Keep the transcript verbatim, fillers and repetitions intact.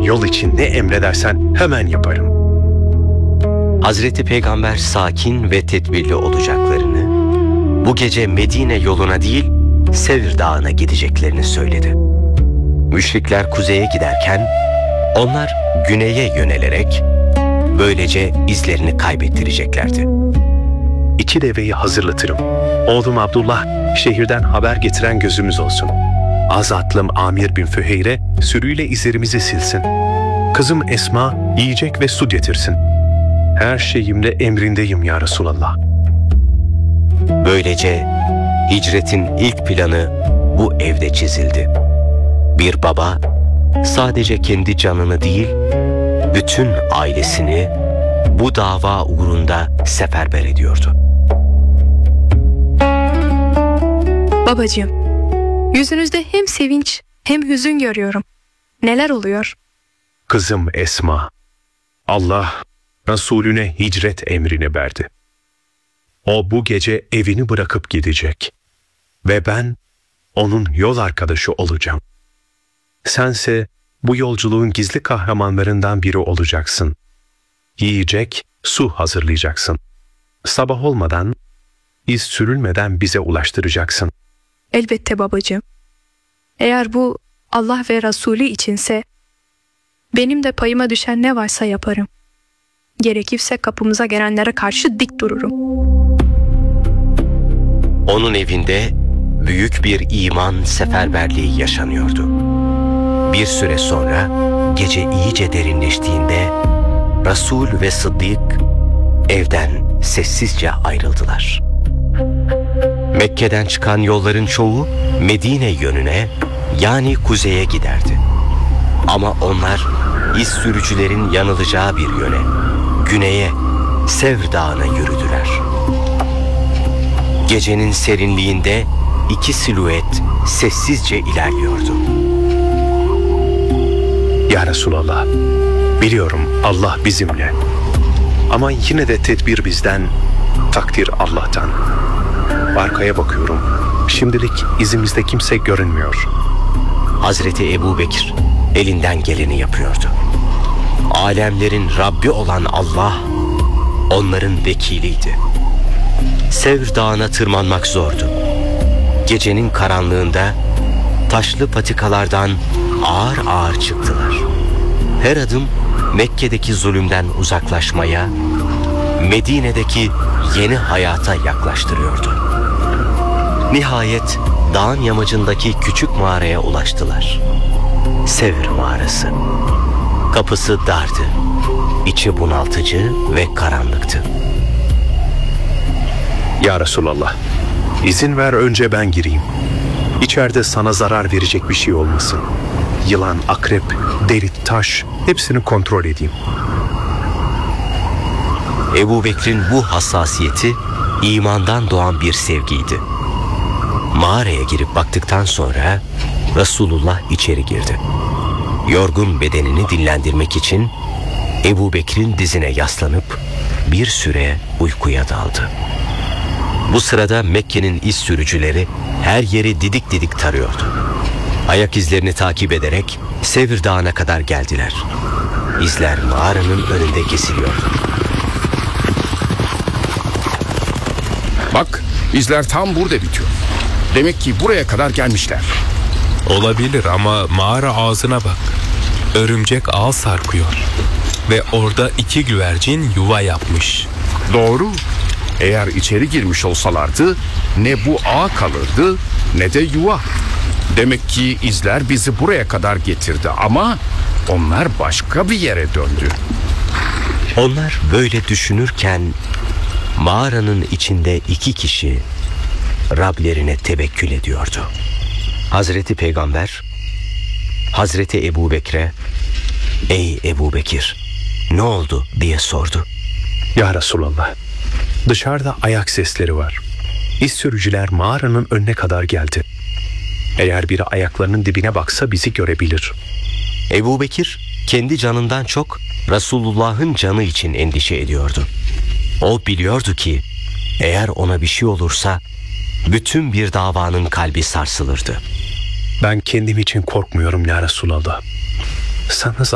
yol için ne emredersen hemen yaparım. Hazreti Peygamber sakin ve tedbirli olacaklarını, bu gece Medine yoluna değil Sevr Dağı'na gideceklerini söyledi. Müşrikler kuzeye giderken onlar güneye yönelerek böylece izlerini kaybettireceklerdi. İki deveyi hazırlatırım. Oğlum Abdullah şehirden haber getiren gözümüz olsun. Azatlım Amir bin Füheyre sürüyle izlerimizi silsin. Kızım Esma yiyecek ve su getirsin. Her şeyimle emrindeyim ya Resulallah. Böylece hicretin ilk planı bu evde çizildi. Bir baba sadece kendi canını değil, bütün ailesini bu dava uğrunda seferber ediyordu. Babacığım, yüzünüzde hem sevinç hem hüzün görüyorum. Neler oluyor? Kızım Esma, Allah Resulüne hicret emrini verdi. O bu gece evini bırakıp gidecek ve ben onun yol arkadaşı olacağım. Sense bu yolculuğun gizli kahramanlarından biri olacaksın. Yiyecek, su hazırlayacaksın. Sabah olmadan, iz sürülmeden bize ulaştıracaksın. Elbette babacığım. Eğer bu Allah ve Resulü içinse, benim de payıma düşen ne varsa yaparım. Gerekirse kapımıza gelenlere karşı dik dururum. Onun evinde büyük bir iman seferberliği yaşanıyordu. Bir süre sonra gece iyice derinleştiğinde Resul ve Sıddık evden sessizce ayrıldılar. Mekke'den çıkan yolların çoğu Medine yönüne, yani kuzeye giderdi. Ama onlar iz sürücülerin yanılacağı bir yöne, güneye, Sevr Dağı'na yürüdüler. Gecenin serinliğinde iki silüet sessizce ilerliyordu. Ya Resulallah, biliyorum Allah bizimle. Ama yine de tedbir bizden, takdir Allah'tan. Arkaya bakıyorum. Şimdilik izimizde kimse görünmüyor. Hazreti Ebubekir elinden geleni yapıyordu. Alemlerin Rabbi olan Allah onların vekiliydi. Sevr Dağı'na tırmanmak zordu. Gecenin karanlığında taşlı patikalardan ağır ağır çıktılar. Her adım Mekke'deki zulümden uzaklaşmaya, Medine'deki yeni hayata yaklaştırıyordu. Nihayet dağın yamacındaki küçük mağaraya ulaştılar. Sevr mağarası. Kapısı dardı, içi bunaltıcı ve karanlıktı. Ya Resulallah, izin ver önce ben gireyim. İçeride sana zarar verecek bir şey olmasın. Yılan, akrep, deri, taş hepsini kontrol edeyim. Ebubekir'in bu hassasiyeti imandan doğan bir sevgiydi. Mağaraya girip baktıktan sonra Resulullah içeri girdi. Yorgun bedenini dinlendirmek için Ebubekir'in dizine yaslanıp bir süre uykuya daldı. Bu sırada Mekke'nin iz sürücüleri her yeri didik didik tarıyordu. Ayak izlerini takip ederek Sevr Dağı'na kadar geldiler. İzler mağaranın önünde kesiliyordu. Bak, izler tam burada bitiyor. Demek ki buraya kadar gelmişler. Olabilir ama mağara ağzına bak. Örümcek ağ sarkıyor. Ve orada iki güvercin yuva yapmış. Doğru. Eğer içeri girmiş olsalardı ne bu ağ kalırdı ne de yuva. Demek ki izler bizi buraya kadar getirdi ama onlar başka bir yere döndü. Onlar böyle düşünürken mağaranın içinde iki kişi Rablerine tevekkül ediyordu. Hazreti Peygamber Hazreti Ebubekir'e "Ey Ebubekir, ne oldu?" diye sordu. Ya Resulallah, dışarıda ayak sesleri var. İz sürücüler mağaranın önüne kadar geldi. Eğer biri ayaklarının dibine baksa bizi görebilir. Ebubekir kendi canından çok Resulullah'ın canı için endişe ediyordu. O biliyordu ki eğer ona bir şey olursa bütün bir davanın kalbi sarsılırdı. Ben kendim için korkmuyorum ya Resulallah. Sana